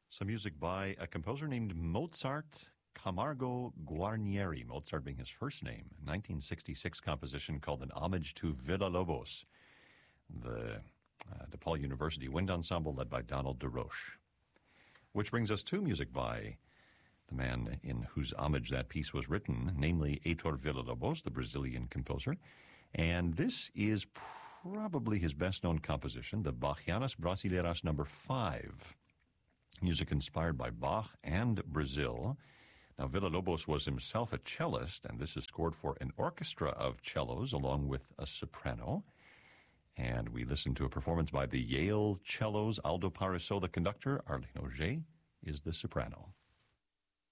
Some music by a composer named Mozart Camargo Guarnieri, Mozart being his first name, a 1966 composition called An Homage to Villa-Lobos, the DePaul University Wind Ensemble led by Donald DeRoche. Which brings us to music by the man in whose homage that piece was written, namely Heitor Villa-Lobos, the Brazilian composer. And this is probably his best-known composition, the Bachianas Brasileiras No. 5, music inspired by Bach and Brazil. Now, Villa-Lobos was himself a cellist, and this is scored for an orchestra of cellos along with a soprano. And we listen to a performance by the Yale Cellos, Aldo Pariso, the conductor, Arlene Auger is the soprano.